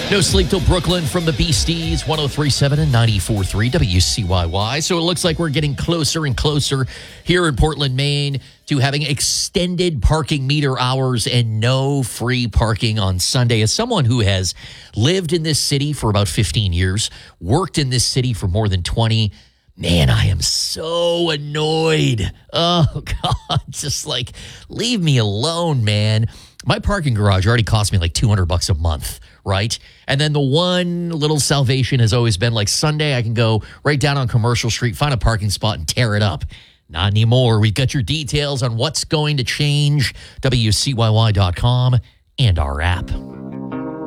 No Sleep Till Brooklyn from the Beasties, 103.7 and 94.3 WCYY. So it looks like we're getting closer and closer here in Portland, Maine, to having extended parking meter hours and no free parking on Sunday. As someone who has lived in this city for about 15 years, worked in this city for more than 20, man, I am so annoyed. Oh, God, just like, leave me alone, man. My parking garage already cost me like $200 a month, right? And then the one little salvation has always been like Sunday, I can go right down on Commercial Street, find a parking spot and tear it up. Not anymore. We've got your details on what's going to change, WCYY.com and our app.